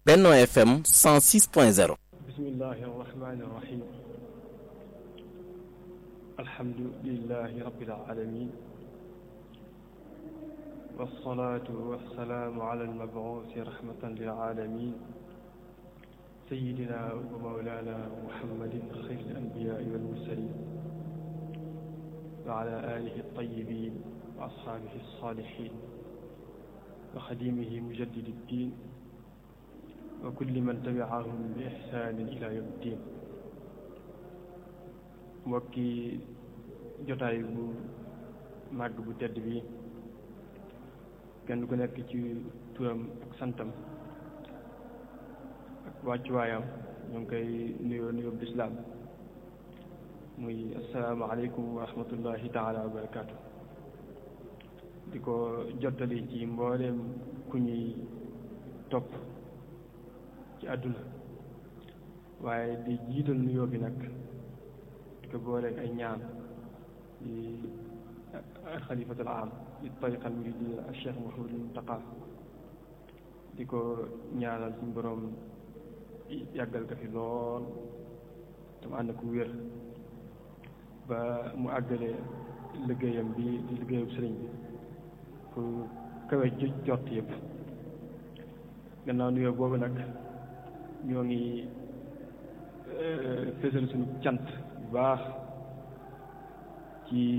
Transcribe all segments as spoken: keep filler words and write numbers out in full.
Benno F M cent six point zéro. bismillahi rahmani rahim. alhamdulillahi rabbil alamin. wassalatu wassalamu ala al-mab'uuthi rahmatan lil alamin. sayyidina wa mawlana muhammadin khayril anbiya'i wal mursalin. wa ala alihi at-tayyibin wa ashaabihi as-salihin. wa xadimihi mujaddidi ddin. wa kulli man tabi'ahum bi ihsaanin ila yawmi ddin. mbokki jotaay bu màgg bu tedd bi kenn ku nekk ci turam ak santam ak wàccuwaayam ñu ngi koy nuyoo nuyoo lislaam muy assalaamu aleykum wa rahmatullahi taala wa barakaatu. di ko jottali ci mbooleem ku ñuy topp ci àdduna, waaye di jiital nuyoo bi nag di ko booleeg ay ñaan di alxalifatul aam di tariqa al muridiyya al cheikh Mouhamadul Muntaqa di ko ñaanal suñu boroom yàggal ko fi lool te mu ànd ko wér ba mu àggale liggéeyam bi di liggéeyam sëriñ bi pour kawe jot yëpp. gannaaw nuyoo boobu nag ñoo ngi fésal suñu cant bu baax ci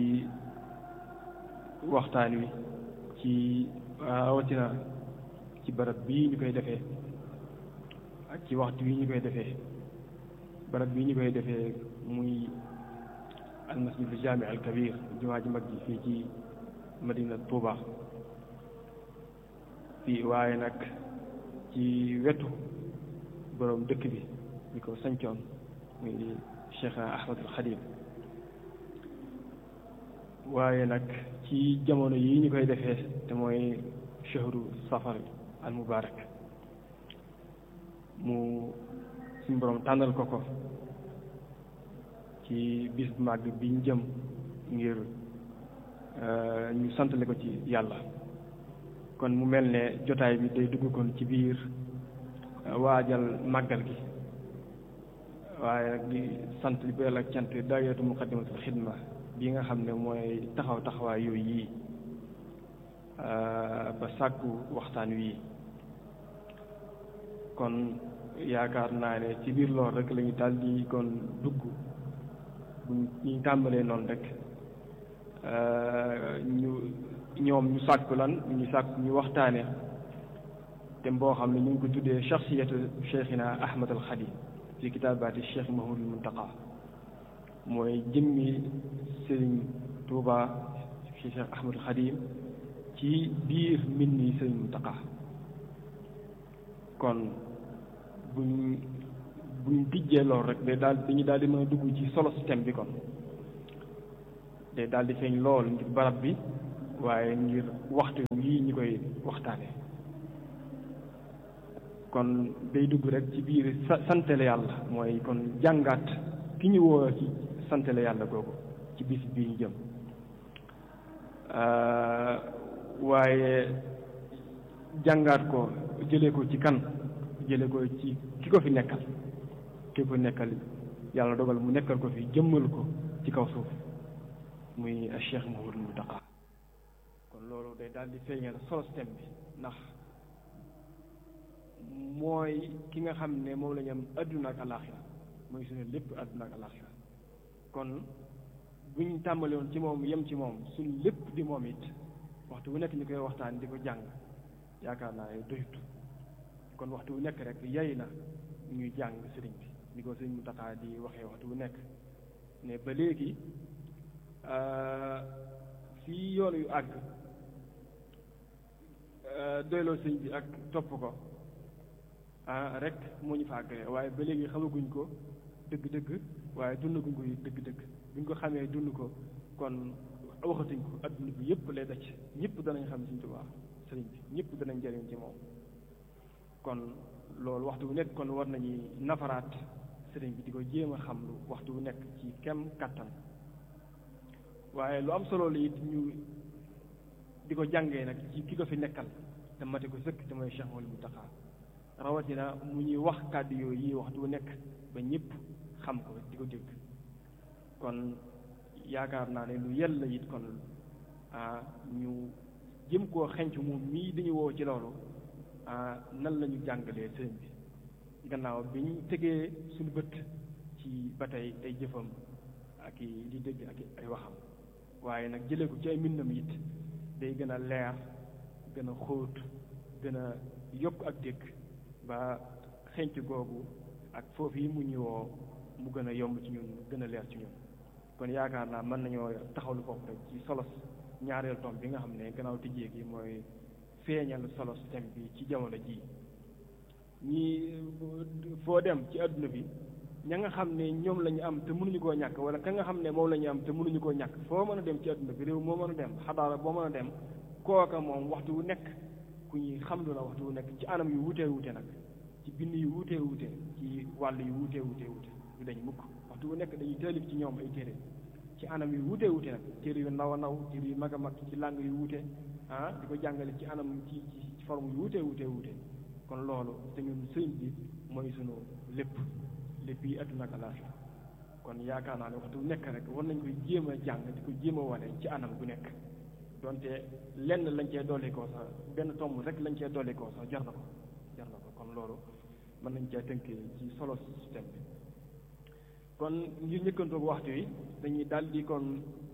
waxtaan wi ci rawatina ci barab bii ñu koy defee ak ci waxtu wi ñu koy defee. barab bii ñu koy defee muy almasjidul jaami al kabir, jumaa ji mag ji fii ci Madina Touba fii, waaye nag ci wetu boroom dëkk bi ñu ko sancoon muy Cheikh Ahmadul Xadim. waaye nag ci jamono yi ñu koy defee te mooy shahru safar al mubarak, mu suñu boroom tànnal ko ko ci bis bu màgg bi ñu jëm ngir ñu santale ko ci yàlla. kon mu mel ne jotaay bi day dugg kon ci biir waajal màggal gi, waaye nag di sant di beral ak cant daayiratu muqaddimatul xidma bi nga xam ne mooy taxaw taxawaay yooyu yii ba sàkku waxtaan wi. kon yaakaar naa ne ci biir lool rek la ñu daal di kon dugg bu ñu tàmbalee noonu rek ñu ñoom ñu sàkku lan ñu sàkku ñu waxtaane te boo xam ne ñu ngi ko tuddee shaxsiyatu cheikhina Ahmad al Xadim fi kitaabaati cheikh Mouhamadul Muntaqa, mooy jëmmi Sëriñ Tuuba fi cheikh Ahmad al Xadim ci biir mbindi Sëriñ Muntaqa. kon buñ buñ tijjee lool rek day daal dañu daal di mën a dugg ci solo système bi. kon day daal di feeñ lool ngir barab bi, waaye ngir waxtu yii ñu koy waxtaane. kon day dugg rek ci biir santale yàlla, mooy kon jàngaat ki ñu woo ci santale yàlla googu ci bis bii ñu jëm. waaye jàngaat ko jëlee ko ci kan jëlee ko ci ki ko fi nekkal ki ko nekkal yàlla dogal mu nekkal ko fi jëmmal ko ci kaw suuf muy Cheikh Mouhamadul Muntaqa. kon loolu day daal di feeñal solo système bi, ndax mooy ki nga xam ne moom la ñu am adduna ak alaxira, mooy suñu lépp adduna ak alaxira. kon bu ñu tàmbali woon ci moom yem ci moom suñu lépp di moom it waxtu wu nekk ñu koy waxtaan di ko jàng yaakaar naa ne doyut. kon waxtu wu nekk rek yay na ñuy jàng sëriñ bi ni ko sëriñ Muntaqa di waxee waxtu wu nekk ne ba léegi fii yoon yu àgg doyloo sëriñ bi ak topp ko ah rek moo ñu fa àggale, waaye ba léegi xamaguñ ko dëgg-dëgg, waaye dundaguñ ko dëgg-dëgg. buñ ko xamee dund ko kon waxatuñ ko adduna bi yëpp lay daj, ñëpp danañ xam Sëriñ Tuubaa sëriñ bi, ñëpp danañ jëriñ ci moom. kon loolu waxtu bu nekk kon war nañuy nafaraat sëriñ bi di ko jéem a xam lu waxtu bu nekk ci kem kattan. waaye lu am solo la it ñu di ko jàngee nag ci ki ko fi nekkal te mate ko sëkk te mooy Cheikh Mouhamadul Muntaqa rawatina mu ñuy wax kàddu yooyu yi waxtu wu nekk ba ñëpp xam ko di ko dégg kon yaakaar naa ne lu yella it kon ah ñu jëm koo xenc moom mii dañu woo ci loolu ah nan la ñu jàngalee sëriñ bi gannaaw bi ñu tegee suñu bët ci ba tey ay jëfam ak i di dégg ak ay waxam waaye nag jëlee ko ci ay mbindam it day gën a leer gën a xóot gën a yokk ak dégg ba xenc googu ak foofu yi mu ñu woo mu gën a yomb ci ñun gën a leer ci ñun kon yaakaar naa mën nañoo taxawlu foofu rek ci solos ñaareel tomb bi nga xam ne gannaaw tijjee gi mooy feeñal solos thème bi ci jamono ji ñi foo dem ci adduna bi ña nga xam ne ñoom la ñu am te mënuñu koo ñàkk wala ka nga xam ne moom la ñu am te mënuñu koo ñàkk foo mën a dem ci adduna bi réew moo mën a dem xadaara boo mën a dem kooka moom waxtu wu nekk ku ñuy xam lu la waxtu wu nekk ci anam yu wutee wute nag ci bind yu wutee wute ci wàll yu wutee wutee wute du dañ mukk waxtu wu nekk dañuy taalif ci ñoom ay téere ci anam yu wutee wute nag téere yu ndaw a ndaw téere yu mag a mag ci langue yu wute ah di ko jàngale ci anam ci ci forme yu wutee wutee wute kon loolu te ñun sëriñ bi mooy sunu lépp lépp yi àdduna ak àllaaxira kon yaakaar naa ne waxtu wu nekk rek war nañ koy jéem a jàng di ko jéem a wane ci anam gu nekk donte lenn lañ cee dolli koo sax benn tomb rek lañ cee dolli koo sax jar na ko jar na ko kon loolu mën nañ cee tënkee ci solo système bi kon ngir njëkkantoog waxtu yi dañuy daal di kon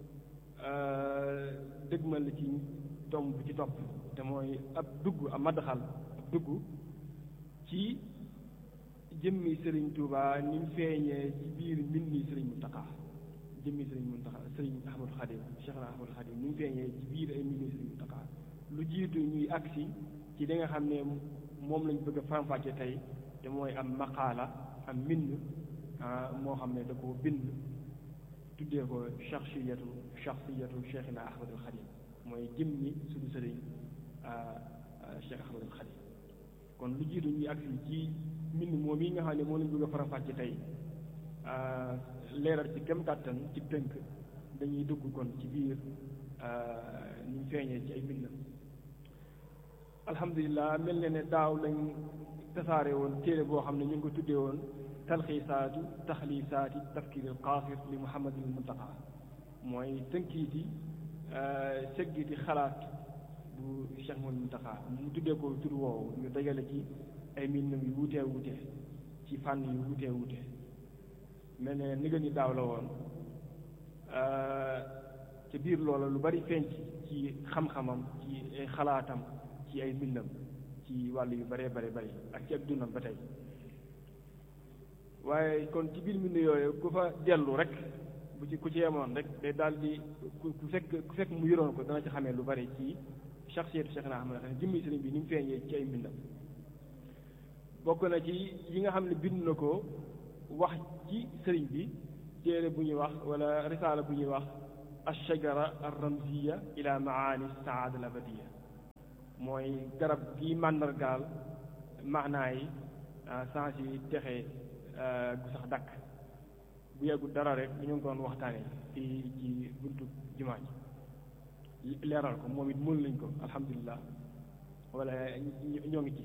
dëgmal ci tomb bu ci topp te mooy ab dugg ab maddaxal ab dugg ci jëmmi Serigne Touba ni mu feeñee ci biir mbindi Serigne Mountakha jëmmi Serigne Mountakha Serigne Ahmadou Khadim Cheikh Ahmadou Khadim ni mu feeñee ci biir ay mbindi Serigne Mountakha lu jiitu ñuy agsi ci li nga xam ne moom lañ bëgg a faram-fàcce tey te mooy am maqaala am mbind moo xam ne da ko bind tuddee ko shakhsiyatu shakhsiyatu Cheikhina Ahmadou Khadim mooy jëmmi suñu Serigne Cheikh Ahmadou Khadim kon lu jiitu ñuy agsi ci mbind moom yi nga xam ne moo lañ bëgg a faram-fàcce tey leeral ci kem kàttan ci tënk dañuy dugg kon ci biir ni ñu feeñee ci ay mbindam alhamdulilah mel ne ne daaw lañ tasaare woon téere boo xam ne ñu ngi ko tuddee woon talxiisaatu taxliisaati tafkiiril qaasir li Muhammadil Muntaqa mooy tënkiiti seggiti xalaat bu Cheikh Mouhamadou Muntaqa mu tuddee ko tur woowu ñu dajale ci ay mbindam yu wutee wute ci fànn yu wutee wute mel ne ni nga ni daaw la woon ca biir loola lu bari feeñ ci xam-xamam ci ay xalaatam ci ay mbindam ci wàll yu baree bare bari ak ci ak dundam ba tey waaye kon ci biir mbind yooyu ku fa dellu rek bu ci ku ci yemoon rek day daal di ku fekk ku fekk mu yoroon ko dana ci xamee lu bari ci shakhsiyatu Cheikh naa xam ne jëmmi sëriñ bi ni mu feeñee ci ay mbindam bokk na ci yi nga xam ne bind na ko wax ci sëriñ bi téere bu ñuy wax wala risaala bu ñuy wax ashajara ar-ramziya ila maani saada al abadiya mooy garab gi màndargaal maanaa yi sens yi texe gu sax dakk bu yàggul dara rek ñu ngi doon waxtaane fii ci buntu jumaa ji leeral ko moom it mën lañ ko alhamdulilah wala ñoo ngi ci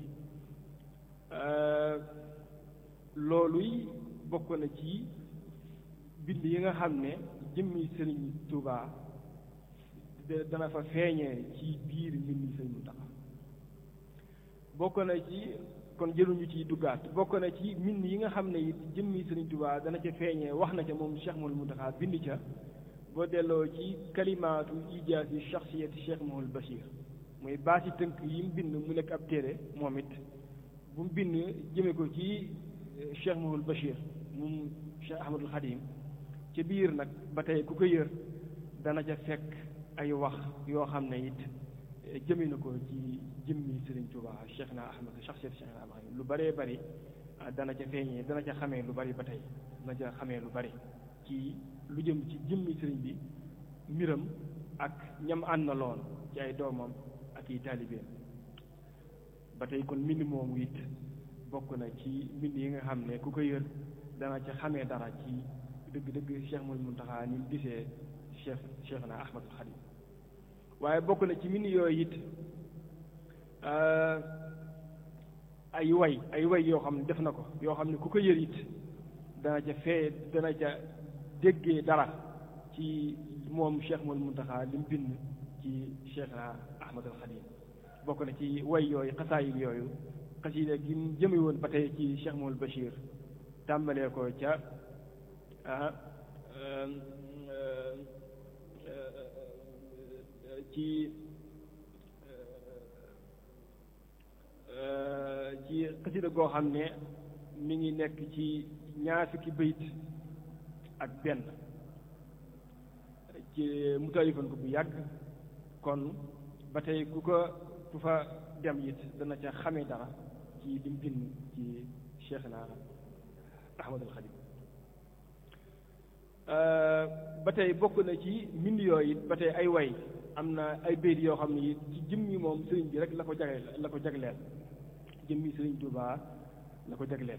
loolu yi bokk na ci bind yi nga xam ne jëmmi Sëriñ Tuubaa dana fa feeñee ci biir mbindi Sëriñ Muntaxa bokk na ci kon jëluñu ci duggaat bokk na ci mbind yi nga xam ne it jëmmi Sëriñ Tuubaa dana ca feeñee wax na ca moom Cheikh Mouhamadou Muntaxa bind ca boo delloo ci kalimaatu ijaasi shakhsiyati Cheikh Mouhamadou Bachir muy baasi tënk yi mu bind mu nekk ab téere moom it bu mu bind jëme ko ci Cheikh Mouhamadou Bachir moom Cheikh Ahmadul Khadim ci biir nag ba tey ku ko yër dana ca fekk ay wax yoo xam ne it jëme na ko ci jëmmi Sëriñ Tuubaa Cheikh na Ahmad shakhsiyat Cheikh na Ahmad lu bëree bëri dana ca feeñee dana ca xamee lu bari ba tey dana ca xamee lu bari ci lu jëm ci jëmmi sëriñ bi mbiram ak ñam ànd na lool ci ay doomam ak i taalibeem ba tey kon mbind moomu it bokk na ci mbind yi nga xam ne ku ko yër dana ca xamee dara ci dëgg-dëgg Cheikh Mouhamadou Mountakha ni mu gisee Cheikh Cheikh na Ahmadul Khadim waaye bokk na ci mbind yooyu it ay way ay way yoo xam ne def na ko yoo xam ne ku ko yër it dana ca fee dana ca déggee dara ci moom Cheikh Mouhamadou Mountakha li mu bind ci Cheikhna Ahmadul Khadim bokk na ci way yooyu xasaayid yooyu xasida gi mu jëme woon ba tey ci Cheikh Mouhamadou Bachir tàmbalee ko ca ah ci ci xasida goo xam ne mi ngi nekk ci ñaar fukki bayit ak benn ci mu taalifan ko bu yàgg kon ba tey ku ko ku fa dem it dana ca xamee dara ci lim bind ci Cheikhna Ahmadul Khadim ba tey bokk na ci mbind yooyu it ba tey ay way am na ay bayit yoo xam ne it ci jëmmi moom sëriñ bi rek la ko jagleel la ko jagleel jëmmi sëriñ Tuubaa la ko jagleel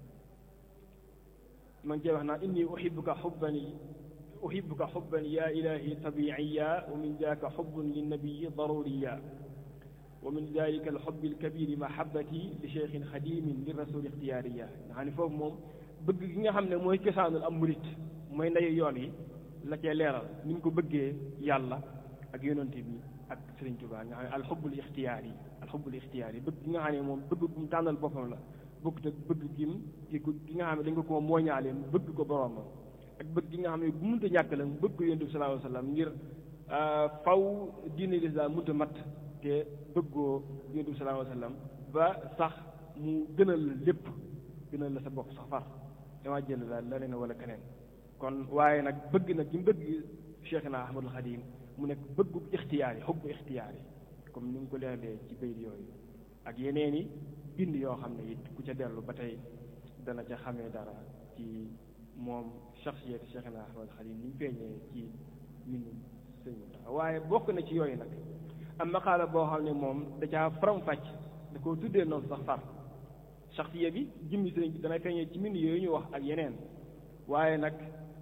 ma ngi cee wax naa inni uhibbuka hubban uhibbuka hubban ya ilahi tabiiya wa min daaka hubbun linnabiyi daruriya wa min dalika alxubbi alkabiri mahabbati li cheikhin xadimin li rasuli ixtiyaariya nga xam ne foofu moom bëgg gi nga xam ne mooy cosaanul am murit mooy ndeyu yoon yi la cee leeral ni mu ko bëggee yàlla ak yonante bi ak Sëriñ Tuubaa nga xam ne alxubbul ixtiyaar yi alxubbul ixtiyaar yi bëgg gi nga xam ne moom bëgg bu mu tànnal boppam la bëgg te bëgg gim gi gi nga xam ne dañ ko koo mooñaale mu bëgg ko boroomam ak bëgg gi nga xam ne bu mënta ñàkk la mu bëgg ko yonent bi sallallahu alayhi wa sallam ngir faw diine lislaam mënta mat te bëggoo yonent bi sallallahu alayhi wa sallam ba sax mu gënal la lépp gënal la sa bopp sax far dama jël la leneen wala keneen kon waaye nag bëgg nag gi mu bëgg Cheikhna Ahmadul Khadim mu nekk bëggu ixtiyaar yi xubbu ixtiyaar yi comme ni mu ko leeralee ci bayit yooyu ak yeneen i bind yoo xam ne it ku ca dellu ba tey dana ca xamee dara ci moom shaxsiyat Cheikhna Ahmadul Khadim ni mu feeñee ci mbind sëñ Mountakha waaye bokk na ci yooyu nag am maqaala boo xam ne moom da caa faram-fàcc da koo tuddee noonu sax far shaxsiya bi jëmmi sëriñ bi dana feeñee ci mbind yooyu ñu wax ak yeneen waaye nag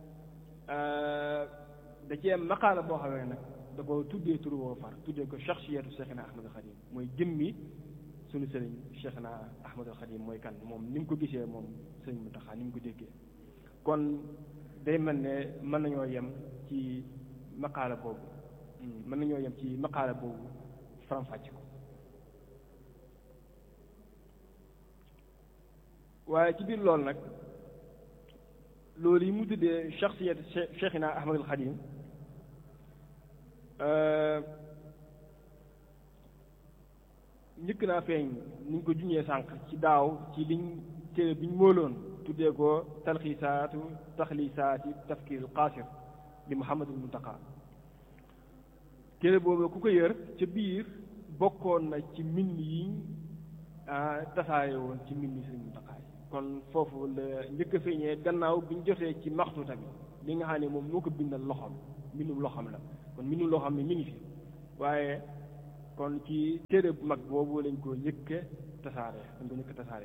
da cee maqaala boo xam ne nag da ko tuddee turu woo far tuddee ko shaxsiyatu Cheikhna Ahmadul Khadim mooy jëmmi sunu sëriñ Cheikhna Ahmadul Khadim mooy kan moom ni mu ko gisee moom sëriñ Mountakha ni mu ko déggee kon day mel ne mën nañoo yem ci maqaala boobu mën nañoo yem ci maqaala boobu faram-fàcc ko waaye ci biir loolu nag loolu yi mu tuddee shaxsiyat Cheikhna Ahmadul Khadim njëkk naa feeñ ni ñu ko juñee sànq ci daaw ci liñ téere biñ móoloon tuddee ko talxiisaatu taxliisaati tafkiirul qaasir di Muhammadul Muntaqaa téere boobu ku ko yër ca biir bokkoon na ci mbind yiñ tasaare woon ci mbind yi Sëriñ Muntaqaa yi kon foofu la njëkk a feeñee gannaaw bi ñu jotee ci maxtu tamit li nga xam ne moom moo ko bindal loxoom mbindum loxoom la kon mbindum loxoom ne mi ngi fi waaye kon ci téere bu mag boobu lañ ko njëkk a tasaare dañ ko njëkk a tasaare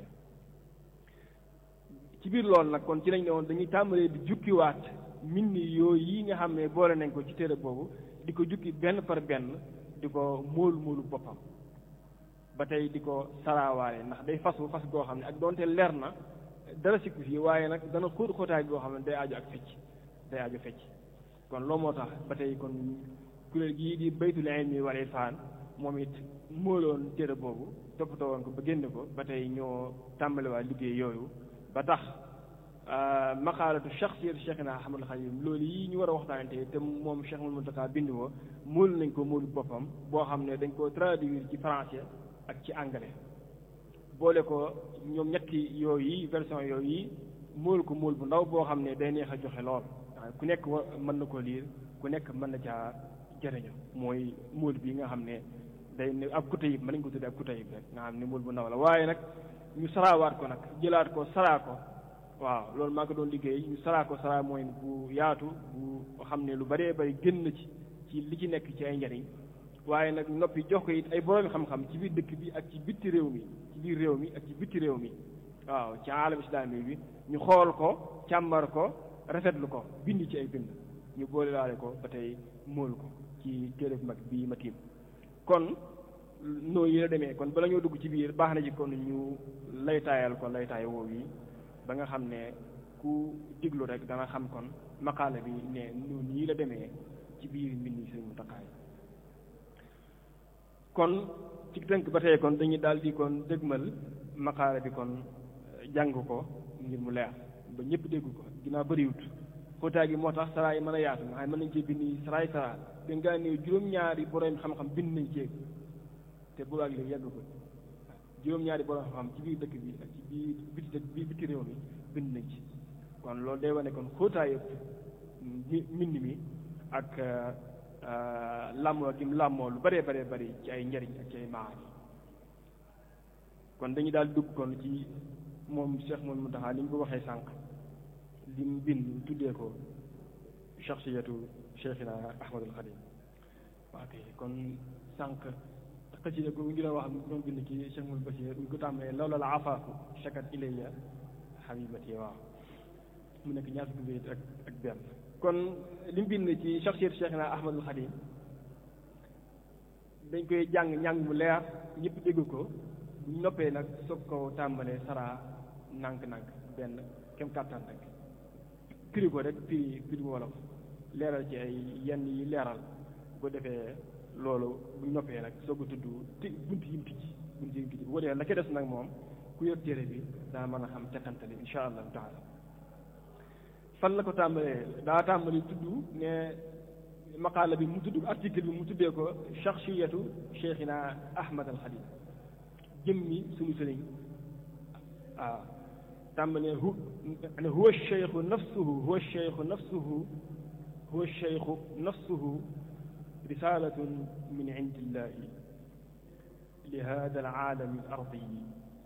ci biir loolu nag kon ci lañ ne woon dañuy tàmbalee di jukkiwaat mbind yooyu yi nga xam ne boole nañ ko ci téere boobu di ko jukki benn par benn di ko móolu móolu boppam ba tey di ko saraawaale ndax day fasu fas goo xam ne ak doonte leer na dara sikku fii waaye nag dana xóot xóotaay goo xam ne day aju ak fecc day aju fecc kon loolu moo tax ba tey kon kuréel gii di baytul ilmi wal irfaan moom it móoloon téere boobu toppatoo woon ko ba génne ko ba tey ñoo tàmbaliwaat liggéey yooyu ba tax maqaalatu shaxsiyatu Cheikhna Ahmadul Khadim loolu yi ñu war a waxtaanee te moom Cheikh Mountakha bind ko móolu nañ ko móolu boppam boo xam ne dañ ko traduire ci français ak ci anglais boole ko ñoom ñetti yooyu version yooyu móol ko móol bu ndaw boo xam ne day neex a joxe lool ku nekk mën na ko liir ku nekk mën na caa jëriñu mooy móol bi nga xam ne day ne ab kutayib mën nañ ko tuddee ab kutayib rek nga xam ne móol bu ndaw la waaye nag ñu saraawaat ko nag jëlaat ko saraa ko waaw loolu maa ko doon liggéey ñu saraa ko saraa mooy bu yaatu bu xam ne lu bëree bëri génn na ci ci li ci nekk ci ay njëriñ waaye nag noppi jox ko it ay boroomi xam-xam ci biir dëkk bi ak ci bitti réew mi ci biir réew mi ak ci bitti réew mi waaw ci aalam islami bi ñu xool ko càmbar ko rafetlu ko bind ci ay bind ñu boole laale ko ba tey móol ko ci téere bu mag bii ma tiim kon noo yi la demee kon bala ñoo dugg ci biir baax na ci kon ñu laytaayal ko laytaay woow yi ba nga xam ne ku diglu rek dana xam kon maqaala bi ne noonu yi la demee ci biir mbind yi Sëriñ Muntaxa kon ci tënk ba tey kon dañuy daal di kon dëgmal maqaala bi kon jàng ko ngir mu leer ba ñëpp dégg ko ginnaaw bëriwut xóotaay gi moo tax saraa yi mën a yaatu nga xam mën nañ cee bind saraay saraa da ngaa ne juróom-ñaari borom xam-xam bind nañ cee te bu ak léegi yàgg ko juróom-ñaari borom xam-xam ci biir dëkk bi ak ci biir biti dëkk bi biti réew mi bind nañ ci kon loolu day wane kon xóotaay yëpp mbind mi ak làmmoo gi mu làmmoo lu bëree bëree bëri ci ay njariñ ak ci ay maani kon dañuy daal dugg kon ci moom Cheikh Mouhamadou Mountakha ni mu ko waxee sànq li mu bind tuddee ko shaxsiyatu Cheikhina Ahmadul Xadim waaw kay kon sànq xasida ko ngi doon wax doon bind ci Cheikh Mouhamadou Bachir ñu ko tàmbalee lawla la afaafu shakat ilayya habibati waaw mu nekk ñaar fukki bayit ak ak benn kon li mu bind ci shaxsiyatu Cheikhina Ahmadul Xadim dañ koy jàng njàng mu leer ñëpp dégg ko bu ñu noppee nag soog ko tàmbalee saraa nànk-nànk benn kem kàttan rek firi ko rek firi firi wolof leeral ci ay yenn yi leeral bu ko defee loolu bu ñu noppee nag soog a tudd ti bunt yi mu tijji bunt yi mu tijji bu ko defee la ca des nag moom ku yor téere bi daa mën a xam teqantali insha allahu taala fan la ko tàmbalee daa tàmbali tudd ne maqaala bi mu tudd article bi mu tuddee ko shaxsiyatu Cheikhina Ahmad al Xadim jëmmi suñu sëriñ waaw tàmbalee hu ne huwa cheikhu nafsuhu huwa cheikhu nafsuhu huwa cheikhu nafsuhu risalatun min indillahi li hada alaalami alardiyi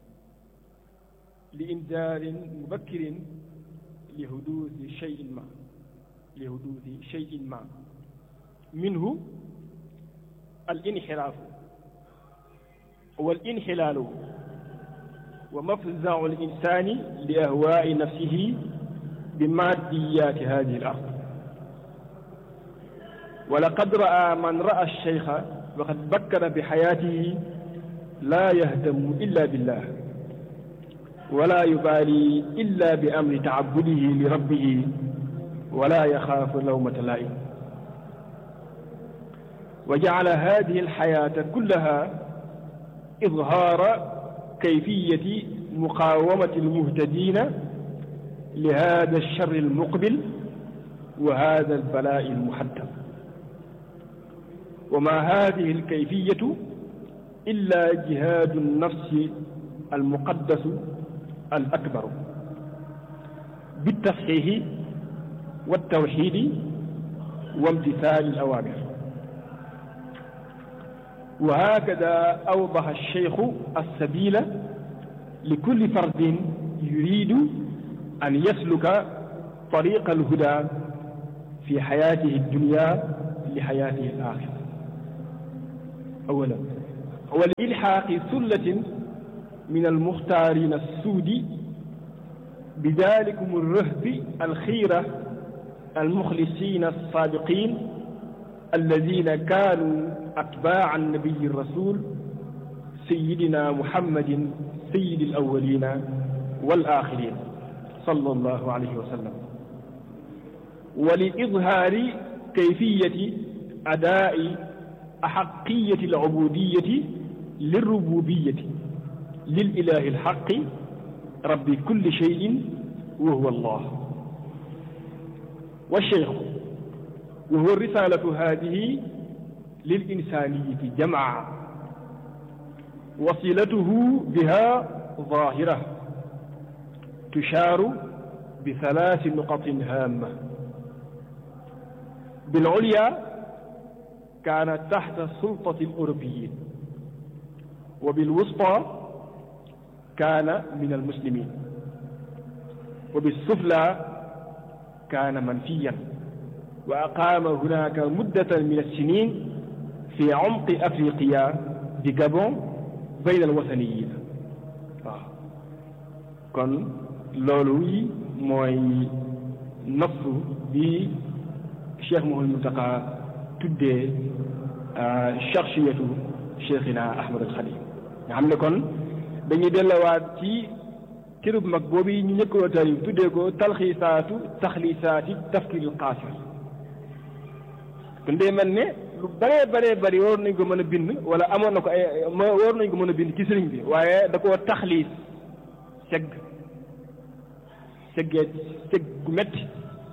li indaarin mubakkirin li huduusi cheyin ma li huduusi cheyin ma minhu alinxiraafu walinxilaalu wa mafzau linsani li ahwaai nafsihi bi maadiyaati hadihi al ard wa laqad raa man raa alcheikha wa qad bakkara bi xayaatihi laa yahtamu illa billah wala yubaali illa bi amri taabudihi li rabbihi wala yaxaafu lawmata laa'im wa jacala hadihi alxayaata kullaha izhaara كيفية مقاومة المهتدين لهذا الشر المقبل وهذا البلاء المحتم وما هذه الكيفية إلا جهاد النفس المقدس الأكبر بالتصحيح والتوحيد وامتثال الأوامر وهكذا أوضح الشيخ السبيل لكل فرد يريد أن يسلك طريق الهدى في حياته الدنيا لحياته الآخرة أولا ولإلحاق ثلة من المختارين السود بذلكم الرهب الخيرة المخلصين الصادقين الذين كانوا أتباع النبي الرسول سيدنا محمد سيد الأولين والآخرين صلى الله عليه وسلم ولإظهار كيفية أداء أحقية العبودية للربوبية للإله الحق رب كل شيء وهو الله والشيخ وهو الرسالة هذه للإنسانية جمعا وصلته بها ظاهرة تشار بثلاث نقط هامة بالعليا كانت تحت سلطة الأوروبيين وبالوسطى كان من المسلمين وبالسفلى كان منفيا وأقام هناك مدة من السنين في عمق أفريقيا بغابون بين الوثنيين kon loolu mooy nafsu bi Cheikh Mouhamadou Mountakha tuddee shakhsiyatu Cheikhina Ahmad al Khadim nga xam ne kon dañuy delluwaat ci kërub mag boobu ñu ñëkkoo tari tuddee ko talxiisaatu taxliisaati tafkiirul qaasir kon day mel ne lu bëree bëree bëri waroon nañ ko mën a bind wala amoon na ko ay waroon nañ ko mën a bind ci sëriñ bi waaye da koo taxliis segg seggee segg gu metti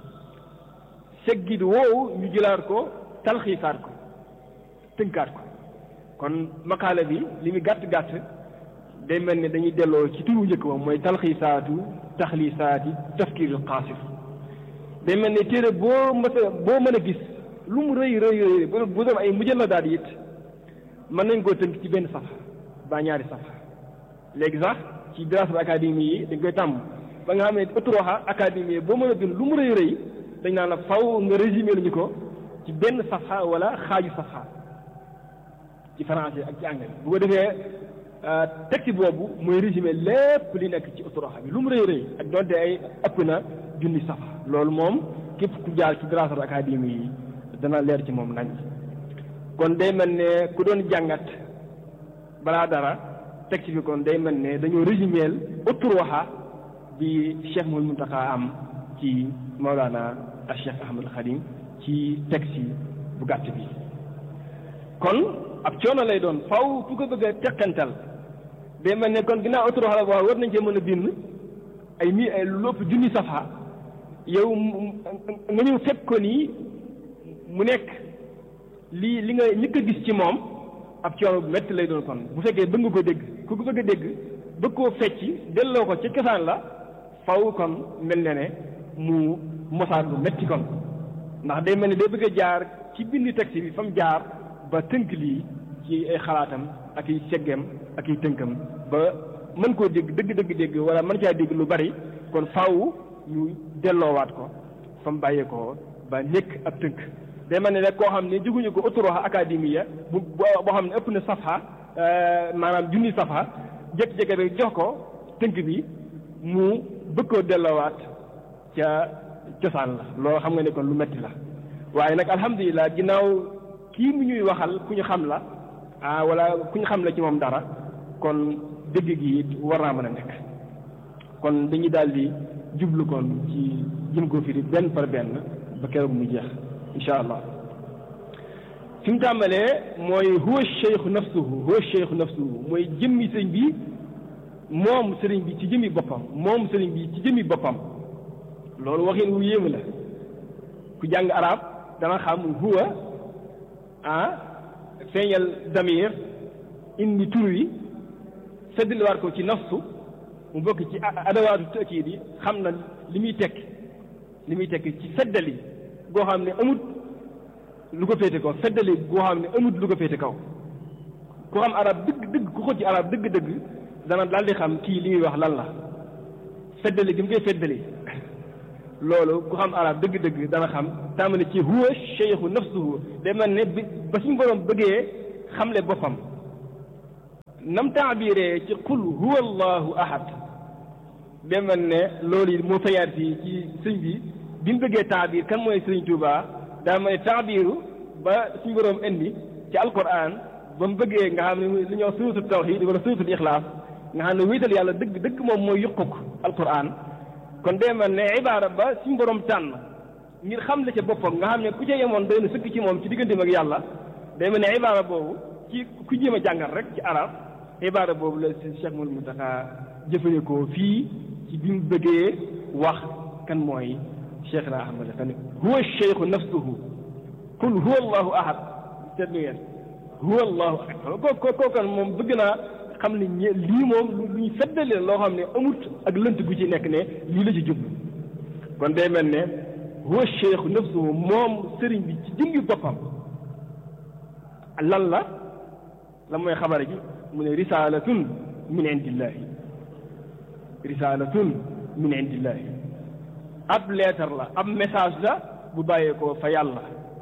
seggi di woowu ñu jëlaat ko talxiisaat ko tënkaat ko kon maqaala bi li mu gàtt gàtt day mel ne dañuy delloo ci turu njëkk moom mooy talxiisaatu taxliisaati tafkiirul qaasir day mel ne téere boo mës a boo mën a gis lu mu rëy rëy rëy bu doon ay mujalladaat it mën nañ koo tënk ci benn safa ba ñaari safa léegi sax ci diraasatul académie yi dañ koy tàmm ba nga xam ne Utroha académie boo mën a bind lu mu rëy rëy dañ naan la faw nga résumé lu ñu ko ci benn safa wala xaaju safa ci français ak ci anglais bu ko defee texte boobu mooy résumé lépp li nekk ci Utroha bi lu mu rëy rëy ak donte ay ëpp na junni safa loolu moom képp ku jaar ci diraasatul académie yi dana leer ci moom nañ kon day mel ne ku doon jàngat balaa dara texte bi kon day mel ne dañoo résuméel Utroha bi Cheikh Mouhamadou Mountakha am ci Mawlana ak Cheikh Ahmadul Khadim ci texte bu gàtt bi kon ab coono lay doon faw ku ko bëgg a teqantal day mel ne kon ginnaaw Utroha la boo war nañ cee mën a bind ay mi ay lopp junni safa yow nga ñëw fekk ko nii mu nekk lii li nga ñëkk a gis ci moom ab coono bu métti lay doon kon bu fekkee bëgg nga ko dégg ku ko bëgg a dégg bëgg koo fecc delloo ko ci cosaan la faw kon mel ne ne mu mosaat bu métti kon ndax day mel ne day bëgg a jaar ci bind texte bi fa mu jaar ba tënk lii ci ay xalaatam ak i seggeem ak i tënkam ba mën koo dégg dëgg dëgg dégg wala mën caa dégg lu bari kon faaw ñu delloowaat ko fa mu bàyyeekoo ba nekk ab tënk day mel ne rek koo xam ne jóguñu ko Utroha académie bu boo xam ne ëpp na safa maanaam junni safa jékki-jékki rek jox ko tënk bi mu bëgg koo delloowaat ca cosaan la loolu xam nga ne kon lu metti la waaye nag alhamdulilah ginnaaw kii mu ñuy waxal ku ñu xam la ah wala ku ñu xam la ci moom dara kon dëgg gi it war naa mën a nekk kon dañuy daal di jublu kon ci jëm ko firi benn par benn ba keroog mu jeex incha allah fi mu tàmbalee mooy huwa cheikhu nafsuhu huwa cheikhu nafsuhu mooy jëmmi sëriñ bi moom sëriñ bi ci jëmmi boppam moom sëriñ bi ci jëmmi boppam loolu waxin wu yéemu la ku jàng arab dana xam huwa ah feeñal damir indi tur wi seddliwaat ko ci nafsu mu bokk ci adawaatu tëkkiid yi xam na li muy tekki li muy tekki ci feddali goo xam ne amut lu ko féete kaw feddali goo xam ne amut lu ko féete kaw ku xam arab dëgg dëgg ku ko ci arab dëgg dëgg dana daal di xam kii li muy wax lan la feddali gi mu koy feddali loolu ku xam arab dëgg dëgg dana xam tàmbali ci huwa cheikhu nafsuhu day mel ne ba suñu borom bëggee xamle boppam nam taabiree ci qul huwa allahu ahad day mel ne loolu yi moo fayaat fii ci sëñ bi bi mu bëggee taabir kan mooy sëriñ Tuuba daa mel ne taabiru ba suñu borom indi ci alquran ba mu bëggee nga xam ne li ñuy wax suuratul tawhid wala suuratul ixlaas nga xam ne wéetal yàlla dëgg dëgg moom mooy yuquk alquran kon day mel ne ibaara ba suñu borom tànn ngir xam la ca boppam nga xam ne ku ca yemoon doy na sëkk ci moom ci digganteem ak yàlla day mel ne ibaara boobu ci ku jéem a jàngal rek ci arab ibaara boobu la Cheikh Mouhamadou Mountakha jëfandikoo fii ci bi mu bëggee wax kan mooy Cheikh na Ahmad kan huwa cheikhu nafsuhu qul huwa allahu ahad seetlu ngeen huwa allahu ahad ko ko kookan moom bëgg naa xam ne ñe lii moom lu ñu feddali loo xam ne amut ak lënt gu ci nekk ne lii la ci jublu kon day mel ne huwa cheikhu nafsuhu moom sëriñ bi ci jëmmi boppam lan la la mooy xabar ji mu ne risaalatun min indillahi risaalatun min indillahi ab leetar la ab message la bu bàyyeekoo fa yàlla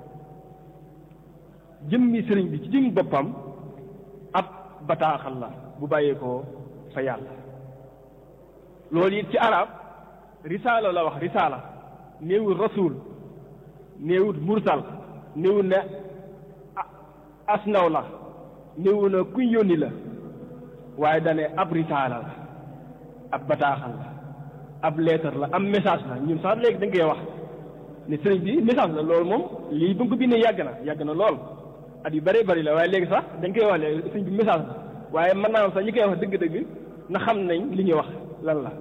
jëmmi sëriñ bi ci jëmmi boppam ab bataaxal la bu bàyyeekoo fa yàlla loolu it ci arab risaala la wax risaala néewul rasul néewul mursal néewul ne as ndaw la néewu na kuñ yónni la waaye dane ab risaala la ab bataaxal la ab leetar la am message la ñun sax léegi dañ koy wax ne sëriñ bi message la loolu moom lii bu ko bindee yàgg na yàgg na lool at yu bëree bëri la waaye léegi sax dañ koy wax léegi sëriñ bi message la waaye mën naa sax ñi koy wax dëgg-dëgg na xam nañ li ñuy wax lan la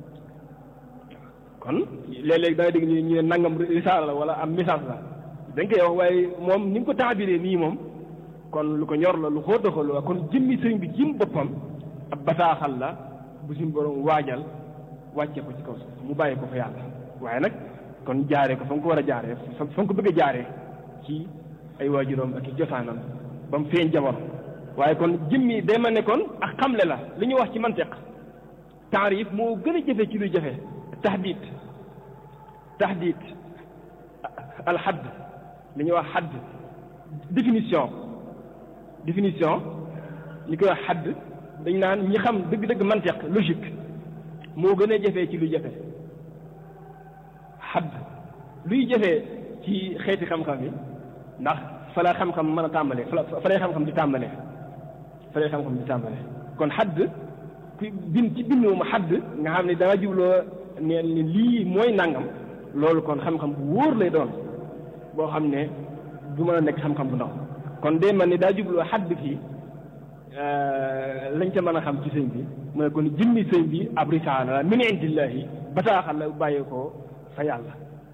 kon léeg-léeg da nga dégg ñu ñu ne nangam risaala la wala am message la dañ koy wax waaye moom ni nga ko taabiree nii moom kon lu ko ñor la lu xóot a xóot la kon jëmmi sëriñ bi jëm boppam ab bataaxal la bu suñu borom waajal wàcce ko ci kaw mu bàyyi ko fa yàlla waaye nag kon jaaree ko fa nga ko war a jaaree fa nga ko bëgg a jaaree ci ay waajuram ak i jotaanam ba mu feeñ jamono waaye kon jëmmi day ma ne kon ak xamle la li ñuy wax ci mantiq taarif moo gën a jafe ci luy jafe tahdid tahdid alxadd li ñuy wax xadd définition définition li koy wax xadd dañ naan ñi xam dëgg-dëgg mantiq logique moo gën a jafee ci luy jafe xadd luy jafee ci xeeti xam-xam yi ndax fa la xam-xam mën a tàmbalee fa la fa lay xam-xam di tàmbalee fa lay xam-xam di tàmbalee kon xadd ku bind ci bind moom xadd nga xam ne danga jubloo ne ni lii mooy nangam loolu kon xam-xam bu wóor lay doon boo xam ne du mën a nekk xam-xam bu ndaw kon day man ni daa jubloo xadd fii lañ ca mën a xam ci sëñ bi mooy kon jëmmi sëñ bi ab risaala la min indillahi bataaxal la bàyyee ko fa yàlla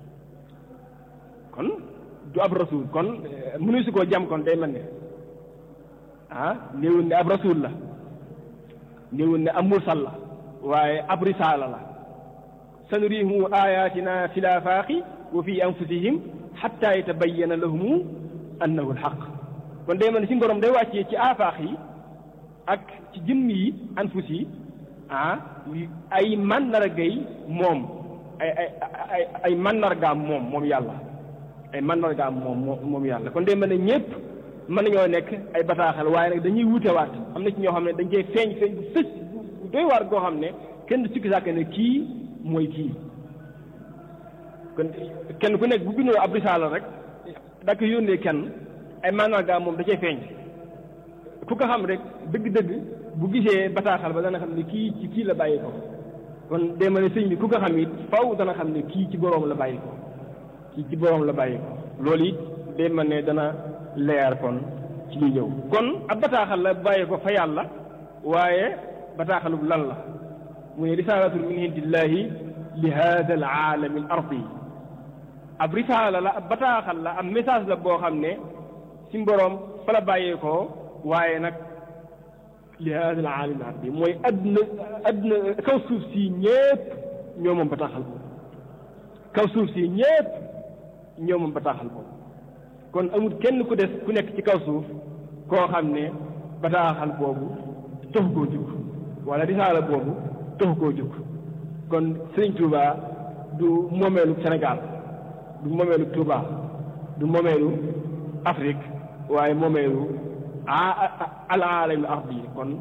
kon du ab rasul kon mënu si koo jam kon day mel ne ah néewul ne ab rasul la néewul ne ab mursal la waaye ab risaala la sanurihim ayatina fi laafaaqi wa fi anfusihim xatta yatabayyana lahum annahu alxaq kon day mel ne si borom day wàccee ci aafaax yi ak ci jëmm yi anfus yi ah ay mandargay moom ay ay ay ay mandargaam moom moom yàlla ay mandargaam moom moom yàlla kon day mel ne ñëpp mën nañoo nekk ay bataaxal waaye nag dañuy wutewaat am na ci ñoo xam ne dañ koy feeñ feeñ bu fës bu doy waar goo xam ne kenn du sikki sàkk ne kii mooy kii kon kenn ku nekk bu bindoo ab risaala rek da ko yónnee kenn ay mandargaam moom da cay feeñ ku ko xam rek dëgg-dëgg bu gisee bataaxal ba dana xam ne kii ci kii la bàyyi ko kon day mel ne sëñ bi ku ko xam it faw dana xam ne kii ci boroom la bàyyi ko kii ci boroom la bàyyi ko loolu it day mel ne dana leer kon ci li ñëw kon ab bataaxal la bàyyi ko fa yàlla waaye bataaxalub lan la muy risaalatun min indillahi li hada al aalami al ardi ab risaala la ab bataaxal la ab message la boo xam ne ci boroom fa la bàyyee ko waaye nag li hada al aalami al ardi mooy adduna adduna kaw suuf si ñépp ñoo moom bataaxal ko kaw suuf si ñépp ñoo moom bataaxal ko kon amul kenn ku des ku nekk ci kaw suuf koo xam ne bataaxal boobu tax koo jóg wala risaala boobu tax koo jóg kon Sëriñ Touba du moomeelu Sénégal du moomeelu Touba du moomeelu Afrique waaye moomeelu al aalami ardi kon